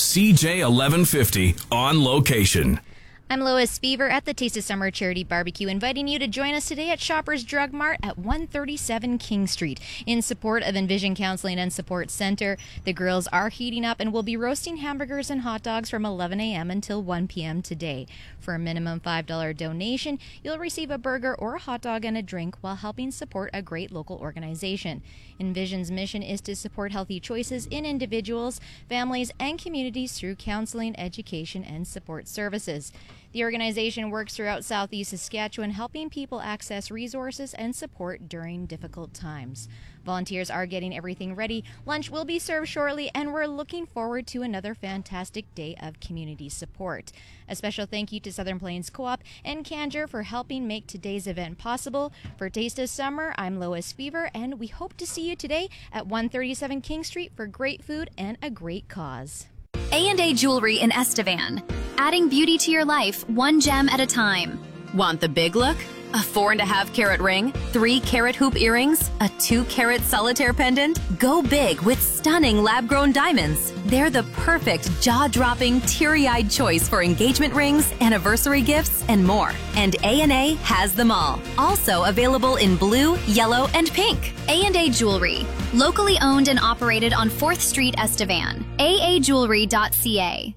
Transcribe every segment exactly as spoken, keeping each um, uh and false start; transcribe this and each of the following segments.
C J eleven fifty on location. I'm Lois Fever at the Taste of Summer Charity Barbecue, inviting you to join us today at Shoppers Drug Mart at one thirty-seven King Street. In support of Envision Counseling and Support Center, the grills are heating up and will be roasting hamburgers and hot dogs from eleven a.m. until one p.m. today. For a minimum five dollars donation, you'll receive a burger or a hot dog and a drink while helping support a great local organization. Envision's mission is to support healthy choices in individuals, families, and communities through counseling, education, and support services. The organization works throughout Southeast Saskatchewan, helping people access resources and support during difficult times. Volunteers are getting everything ready. Lunch will be served shortly, and we're looking forward to another fantastic day of community support. A special thank you to Southern Plains Co-op and Canjer for helping make today's event possible. For Taste of Summer, I'm Lois Fever, and we hope to see you today at one thirty-seven King Street for great food and a great cause. A and A Jewelry in Estevan. Adding beauty to your life, one gem at a time. Want the big look? A four and a half carat ring, three carat hoop earrings, a two carat solitaire pendant? Go big with stunning lab-grown diamonds. They're the perfect jaw-dropping, teary-eyed choice for engagement rings, anniversary gifts, and more. And A and A has them all. Also available in blue, yellow, and pink. A and A Jewelry. Locally owned and operated on fourth Street, Estevan. A A jewelry dot C A.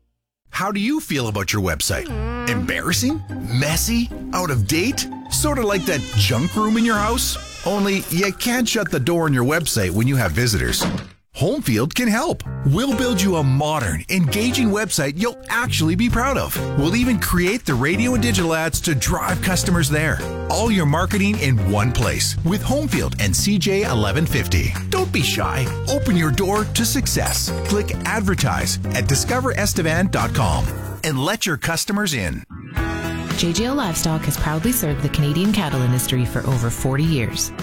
How do you feel about your website? Embarrassing? Messy? Out of date? Sort of like that junk room in your house? Only you can't shut the door on your website when you have visitors. Homefield can help. We'll build you a modern, engaging website you'll actually be proud of. We'll even create the radio and digital ads to drive customers there. All your marketing in one place with Homefield and C J eleven fifty. Don't be shy. Open your door to success. Click Advertise at discover estevan dot com and let your customers in. J J L Livestock has proudly served the Canadian cattle industry for over forty years.